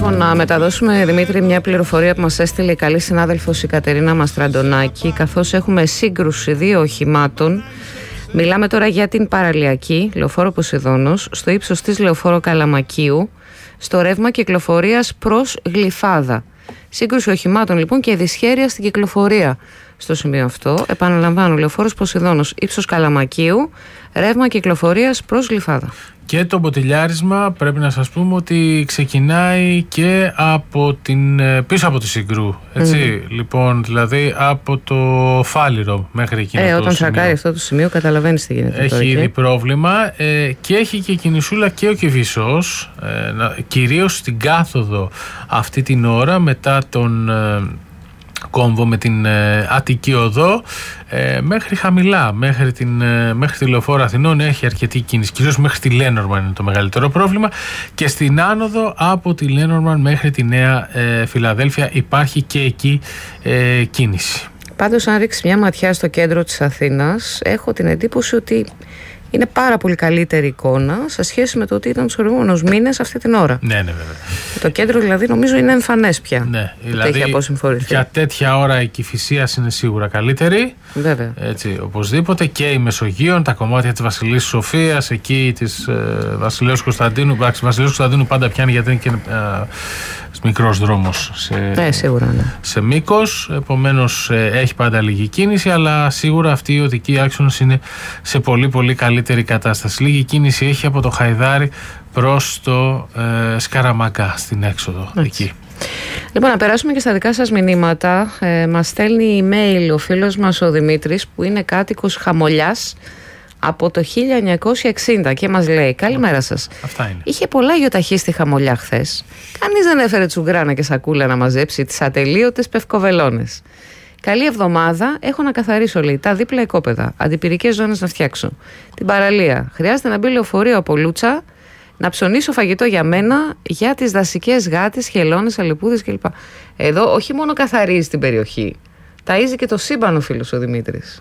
Λοιπόν, να μεταδώσουμε, Δημήτρη, μια πληροφορία που μας έστειλε η καλή συνάδελφος η Κατερίνα Μαστραντονάκη, καθώς έχουμε σύγκρουση δύο οχημάτων. Μιλάμε τώρα για την παραλιακή Λεωφόρο Ποσειδώνος, στο ύψος της Λεωφόρο Καλαμακίου, στο ρεύμα κυκλοφορίας προς Γλυφάδα. Σύγκρουση οχημάτων λοιπόν και δυσχέρεια στην κυκλοφορία στο σημείο αυτό. Επαναλαμβάνω, Λεωφόρος Ποσειδώνος, ύψος Καλαμακίου, ρεύμα κυκλοφορίας προς Γλυφάδα. Και το μποτιλιάρισμα πρέπει να σας πούμε ότι ξεκινάει και από πίσω από τη Συγκρού, έτσι, λοιπόν, δηλαδή από το Φάληρο μέχρι εκείνο το σημείο. Όταν τσακάρει αυτό το σημείο καταλαβαίνεις τι γίνεται. Έχει ήδη πρόβλημα και έχει και κινησούλα και ο Κηφισός, κυρίως στην κάθοδο αυτή την ώρα μετά τον κόμβο με την Αττική Οδό μέχρι χαμηλά, μέχρι τη Λεωφόρο Αθηνών έχει αρκετή κίνηση, κυρίως μέχρι τη Λένορμαν είναι το μεγαλύτερο πρόβλημα, και στην άνοδο από τη Λένορμαν μέχρι τη Νέα Φιλαδέλφια υπάρχει και εκεί κίνηση. Πάντως, αν ρίξει μια ματιά στο κέντρο της Αθήνας, έχω την εντύπωση ότι είναι πάρα πολύ καλύτερη εικόνα σε σχέση με το ότι ήταν τους προηγούμενους μήνες αυτή την ώρα. Ναι, βέβαια. Το κέντρο δηλαδή νομίζω είναι εμφανές πια. Ναι, δηλαδή έχει αποσυμφορηθεί. Για τέτοια ώρα η Κηφισίας είναι σίγουρα καλύτερη. Βέβαια. Έτσι, οπωσδήποτε. Και η Μεσογείων, τα κομμάτια της Βασιλείας Σοφίας, εκεί της Βασιλέως Κωνσταντίνου. Βασιλέως Κωνσταντίνου πάντα πιάνει γιατί είναι και μικρός δρόμος σε μήκος. Επομένως έχει πάντα λίγη κίνηση, αλλά σίγουρα αυτοί οι οδικοί άξονες είναι σε πολύ πολύ καλύτερη κατάσταση. Λίγη κίνηση έχει από το Χαϊδάρι προς το Σκαραμαγκά στην έξοδο εκεί. Λοιπόν, να περάσουμε και στα δικά σας μηνύματα. Μας στέλνει email ο φίλος μας ο Δημήτρης, που είναι κάτοικος Χαμολιάς από το 1960 και μας λέει: καλημέρα σας. Αυτά είναι. Είχε πολλά γιοταχή στη Χαμολιά χθες. Κανείς δεν έφερε τσουγκράνα και σακούλα να μαζέψει τις ατελείωτες πευκοβελώνες. Καλή εβδομάδα. Έχω να καθαρίσω, λέει, τα δίπλα οικόπεδα. Αντιπυρικές ζώνες να φτιάξω. Την παραλία. Χρειάζεται να μπει λεωφορείο από Λούτσα, να ψωνίσω φαγητό για μένα, για τις δασικές γάτες, χελώνες, αλεπούδες κλπ. Εδώ όχι μόνο καθαρίζει την περιοχή, ταΐζει και το σύμπαν ο φίλος ο Δημήτρης.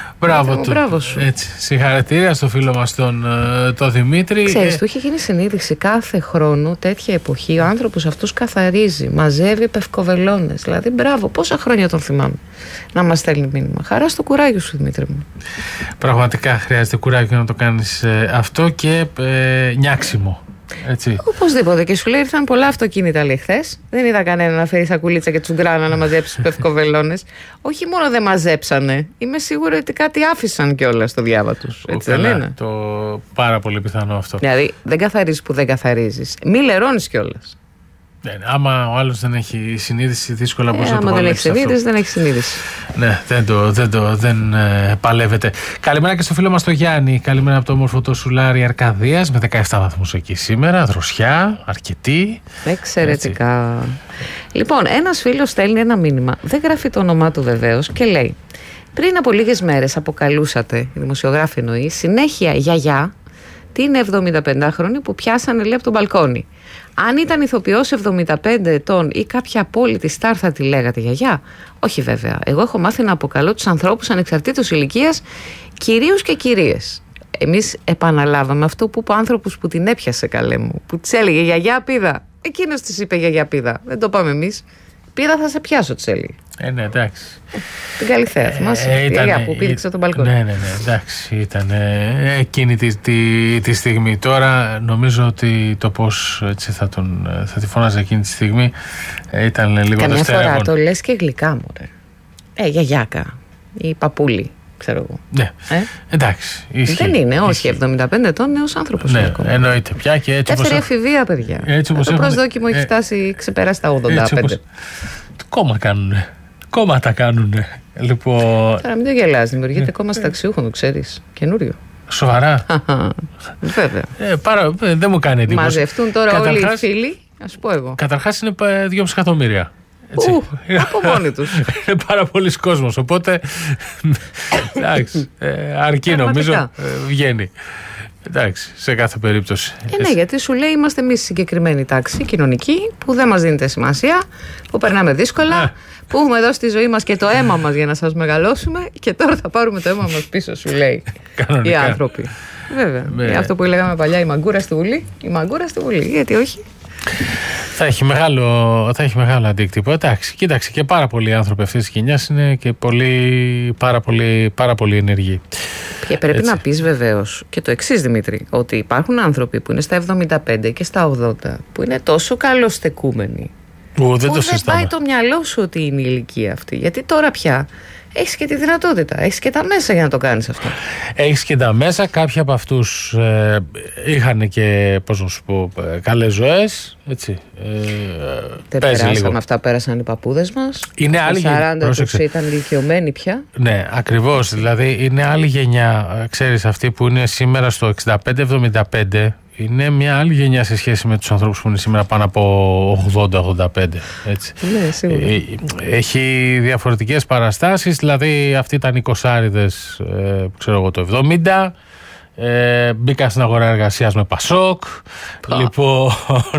Μπράβο σου. Έτσι. Συγχαρητήρια στο φίλο μας τον Δημήτρη. Ξέρεις, του έχει γίνει συνείδηση κάθε χρόνο τέτοια εποχή. Ο άνθρωπος αυτός καθαρίζει, μαζεύει πευκοβελώνες. Δηλαδή, μπράβο, πόσα χρόνια τον θυμάμαι να μας στέλνει μήνυμα. Χαρά στο κουράγιο σου, Δημήτρη μου. Πραγματικά χρειάζεται κουράγιο να το κάνεις αυτό και νιάξιμο. Έτσι. Οπωσδήποτε. Και σου λέει: ήρθαν πολλά αυτοκίνητα, λέει, χθες. Δεν είδα κανένα να φέρει σακουλίτσα και τσουγκράνα να μαζέψει πευκοβελώνες. Όχι μόνο δεν μαζέψανε, είμαι σίγουρη ότι κάτι άφησαν κιόλας στο διάβα τους. Έτσι δεν είναι? Το πάρα πολύ πιθανό αυτό. Δηλαδή, δεν καθαρίζεις που δεν καθαρίζεις. Μη λερώνεις κιόλας. Ναι, άμα ο άλλος δεν έχει συνείδηση, δύσκολα μπορεί να το παλέψει. Άμα δεν έχει συνείδηση, δεν έχει συνείδηση. Ναι, δεν παλεύεται. Καλημέρα και στο φίλο μας το Γιάννη. Καλημέρα από το όμορφο το Σουλάρι Αρκαδίας με 17 βαθμούς εκεί σήμερα. Δροσιά, αρκετή. Εξαιρετικά. Έτσι. Λοιπόν, ένας φίλος στέλνει ένα μήνυμα. Δεν γράφει το όνομά του βεβαίως και λέει: πριν από λίγες μέρες αποκαλούσατε, η δημοσιογράφη εννοεί, συνέχεια γιαγιά την 75χρονη που πιάσανε, λέει, από τον μπαλκόνι. Αν ήταν ηθοποιός 75 ετών ή κάποια απόλυτη στάρ θα τη λέγατε γιαγιά? Όχι βέβαια. Εγώ έχω μάθει να αποκαλώ τους ανθρώπους ανεξαρτήτως ηλικίας κυρίους και κυρίες. Εμείς επαναλάβαμε αυτό που είπε ο άνθρωπος που την έπιασε, καλέ μου, που της έλεγε γιαγιά πίδα. Εκείνος της είπε γιαγιά πίδα. Δεν το πάμε εμείς. Πίδα θα σε πιάσω, της έλεγε. Ναι, εντάξει. Την Καλυθέα, θυμάσαι, τη γιαγιά που πήδηξε τον μπαλκόνι. Ναι, εντάξει, ήταν εκείνη τη στιγμή. Τώρα νομίζω ότι το πώς έτσι θα τη φώναζε εκείνη τη στιγμή ήταν λίγο δευτερεύον. Καμιά φορά το λες και γλυκά, μωρέ. Γιαγιάκα ή παππούλη, ξέρω εγώ. Ναι, εντάξει. Δεν είναι, όχι, 75 ετών νέος άνθρωπος. Ναι, εννοείται πια και έτσι. Δεύτερη εφηβεία, παιδιά. Το προσδόκιμο έχει φτάσει, ξεπεράσει τα 85. Κόμμα κάνουνε. Κόμματα κάνουνε. Λοιπόν... Τώρα μην το γελάς, δημιουργείται κόμμα συνταξιούχων, το ξέρεις. Καινούριο. Σοβαρά. Βέβαια. Δεν μου κάνει εντύπωση. Μαζευτούν τώρα όλοι οι φίλοι, ας πω εγώ. Καταρχάς είναι 2,5 εκατομμύρια. Από μόνοι τους. Είναι πάρα πολλοί κόσμος, οπότε εντάξει, αρκεί νομίζω βγαίνει. Εντάξει, σε κάθε περίπτωση. Ναι, γιατί σου λέει είμαστε εμείς συγκεκριμένη τάξη κοινωνική που δεν μας δίνεται σημασία, που περνάμε δύσκολα, που έχουμε δώσει τη ζωή μας και το αίμα μας για να σας μεγαλώσουμε και τώρα θα πάρουμε το αίμα μας πίσω, σου λέει. Κανονικά. Οι άνθρωποι. Βέβαια. Αυτό που λέγαμε παλιά, η μαγκούρα στη Βουλή. Η μαγκούρα στη Βουλή, γιατί όχι. Θα έχει μεγάλο αντίκτυπο. Εντάξει, κοίταξε, και πάρα πολλοί άνθρωποι αυτής της γενιάς είναι και πάρα πολύ ενεργοί. Και πρέπει να πεις βεβαίως και το εξής, Δημήτρη, ότι υπάρχουν άνθρωποι που είναι στα 75 και στα 80 που είναι τόσο καλοστεκούμενοι που δεν πάει το μυαλό σου ότι είναι η ηλικία αυτή. Γιατί τώρα πια έχεις και τη δυνατότητα, έχεις και τα μέσα για να το κάνεις αυτό. Έχεις και τα μέσα. Κάποιοι από αυτούς είχαν και, πώς να σου πω, καλές ζωές. Έτσι. Δεν περάσαν λίγο. Αυτά πέρασαν οι παππούδες μας. Είναι άλλη γενιά. 40 τους ήταν ηλικιωμένοι πια. Ναι, ακριβώς. Δηλαδή είναι άλλη γενιά. Ξέρεις, αυτοί που είναι σήμερα στο 65-75 είναι μια άλλη γενιά σε σχέση με τους ανθρώπους που είναι σήμερα πάνω από 80-85. Έτσι. Ναι, σίγουρα. Έχει διαφορετικές παραστάσεις. Δηλαδή αυτοί ήταν οι κοσάριδες, ξέρω εγώ, το 70. Μπήκα στην αγορά εργασίας με Πασόκ. Λοιπόν,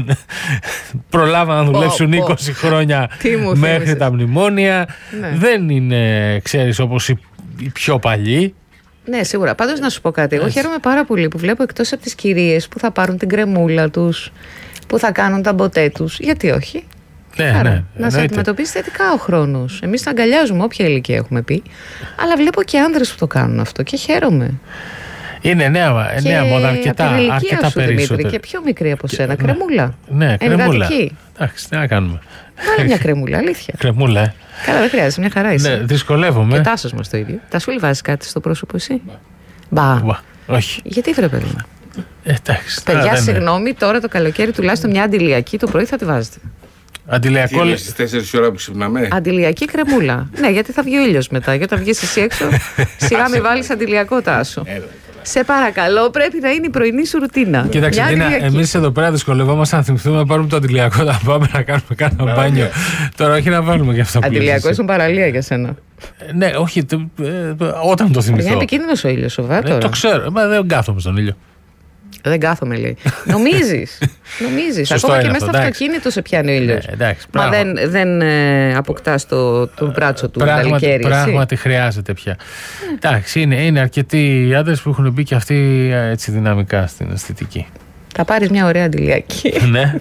προλάβαν να δουλέψουν 20 χρόνια μέχρι τα μνημόνια. Ναι. Δεν είναι, ξέρεις, όπως οι πιο παλιοί. Ναι, σίγουρα. Πάντως να σου πω κάτι. Εγώ χαίρομαι πάρα πολύ που βλέπω, εκτός από τις κυρίες που θα πάρουν την κρεμούλα τους, που θα κάνουν τα μποτέ τους. Γιατί όχι? Ναι, να σε αντιμετωπίσει θετικά ο χρόνος. Εμείς τα αγκαλιάζουμε όποια ηλικία έχουμε πει. Αλλά βλέπω και άνδρες που το κάνουν αυτό και χαίρομαι. Είναι νέα μόδα, αρκετά περισσότερο. Και πιο μικρή από σένα. Κρεμούλα. Ναι, κρεμούλα. Εντάξει, τι να κάνουμε. Βάλε μια κρεμούλα, αλήθεια. Κρεμούλα, Καλά, δεν χρειάζεται, μια χαρά είσαι. Ναι, δυσκολεύομαι. Και Τάσος μας το ίδιο. Τασούλη, βάζεις κάτι στο πρόσωπο εσύ? Μπα. Όχι. Γιατί βρε παιδί? Εντάξει. Παιδιά, συγγνώμη, τώρα το καλοκαίρι τουλάχιστον μια αντιλιακή το πρωί θα τη βάζετε. Αντιλιακό. Στις 4 ώρα που ξυπνάμε. Αντιλιακή κρεμούλα. Ναι, γιατί θα βγει ο ήλιος μετά. Γιατί όταν βγεις εσύ έξω, σιγά μην βάλεις αντιλιακό, Τάσο. Σε παρακαλώ, πρέπει να είναι η πρωινή σου ρουτίνα. Κοίταξε, εμείς εδώ πέρα δυσκολευόμαστε να θυμηθούμε να πάρουμε το αντιλιακό, να πάμε να κάνουμε κάνα μπάνιο. Τώρα, όχι να βάλουμε και αυτό που αντιλιακό ήσουν παραλία για σένα. Ναι, όχι, όταν το θυμηθώ. Είναι επικίνδυνος ο ήλιος, σοβαρά τώρα. Το ξέρω, μα δεν κάθομαι στον ήλιο. Δεν κάθομαι, λέει. Νομίζεις. Ακόμα και μέσα στο αυτοκίνητο σε πιάνει ο ήλιος. Μα δεν αποκτάς το μπράτσο του καλοκαίρι. Πράγματι χρειάζεται πια. Εντάξει, είναι αρκετοί οι άντρες που έχουν μπει και αυτοί έτσι δυναμικά στην αισθητική. Θα πάρεις μια ωραία αντιλιακή. Ναι.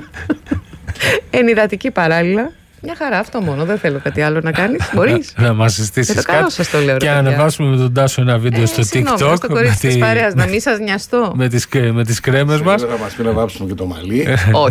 Ενυδατική παράλληλα. Μια χαρά, αυτό μόνο. Δεν θέλω κάτι άλλο να κάνεις. Μπορείς. Να μας συστήσεις κάτι. Σας το λέω, και να ανεβάσουμε με τον Τάσο ένα βίντεο στο TikTok. Στο κορίτσι της παρέας, να μην σας νοιαστώ. Με τις κρέμες μας. Θα μας πει να βάψουμε και το μαλλί.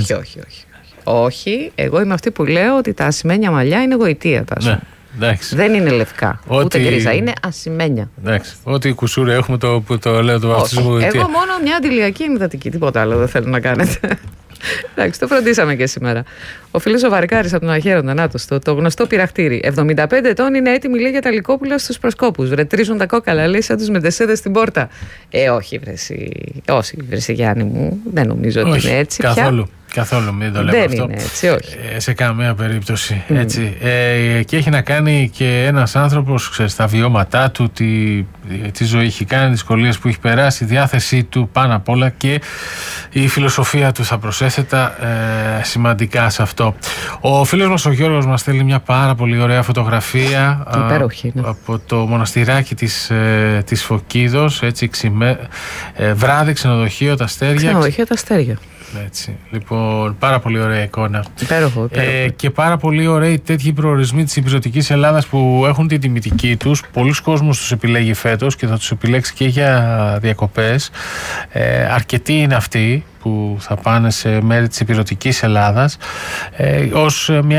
Όχι. Εγώ είμαι αυτή που λέω ότι τα ασημένια μαλλιά είναι γοητεία, Τάσο. Ναι. Εντάξει. Δεν είναι λευκά. Ούτε γκρίζα. Είναι ασημένια. Εντάξει. Ό,τι κουσούρα έχουμε το λέω το βαφτισμό γοητεία. Εγώ μόνο μια αντιλιακή ενυδατική. Τίποτα άλλο δεν θέλω να κάνετε. Εντάξει, το φροντίσαμε και σήμερα. Ο φίλος ο Βαρκάρης από τον Αχαίροντα, νάτος, το γνωστό πυραχτήρι. 75 ετών είναι έτοιμοι, λέει, για τα λικόπουλα στους προσκόπους. Βρετρίζουν τα κόκαλα, λέει, σαν τους μετεσέδες στην πόρτα. Όχι, βρεσί Γιάννη μου. Δεν νομίζω ότι είναι έτσι. Καθόλου, μην το λέμε αυτό. Δεν είναι έτσι, όχι. Σε καμία περίπτωση. Έτσι. Και έχει να κάνει και ένας άνθρωπος, ξέρεις, τα βιώματά του, τη ζωή έχει κάνει, τις δυσκολίες που έχει περάσει, η διάθεσή του πάνω απ' όλα και η φιλοσοφία του, θα προσέθετα σημαντικά σε αυτό. Ο φίλος μας ο Γιώργος μας στέλνει μια πάρα πολύ ωραία φωτογραφία από το μοναστηράκι της Φωκίδος, έτσι, βράδυ, ξενοδοχείο Τα Αστέρια. Ξενοδοχείο Τα Αστέρια. Έτσι. Λοιπόν, πάρα πολύ ωραία εικόνα. Υπέροχο. Και πάρα πολύ ωραίοι τέτοιοι προορισμοί της υπηρετικής Ελλάδας που έχουν την τιμητική τους. Πολλούς κόσμος τους επιλέγει φέτος και θα τους επιλέξει και για διακοπές. Αρκετοί είναι αυτοί που θα πάνε σε μέρη της υπηρετικής Ελλάδας ως μια